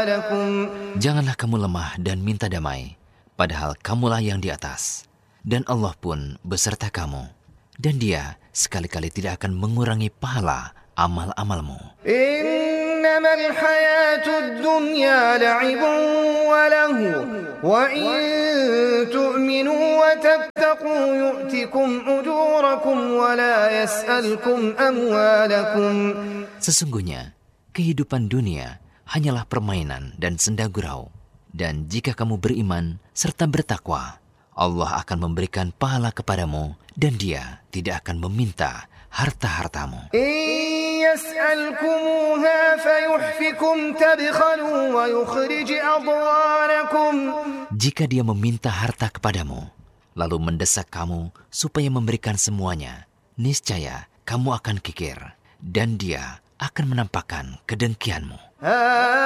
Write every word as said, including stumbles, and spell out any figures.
أموالكم. Janganlah kamu lemah dan minta damai, padahal kamulah yang di atas. Dan Allah pun beserta kamu. Dan Dia sekali-kali tidak akan mengurangi pahala amal-amalmu. إنما الحياة الدنيا لعب وله وإن تؤمنوا وتتقوا يؤتكم أجوركم ولا يسألكم أموالكم. Sesungguhnya, kehidupan dunia hanyalah permainan dan senda gurau. Dan jika kamu beriman serta bertakwa, Allah akan memberikan pahala kepadamu dan Dia tidak akan meminta harta-hartamu. يسألكموها فيحفكم تبخلوا ويخرج أضغانكم. Jika Dia meminta harta kepadamu, lalu mendesak kamu supaya memberikan semuanya, niscaya kamu akan kikir dan Dia akan menampakkan kedengkianmu.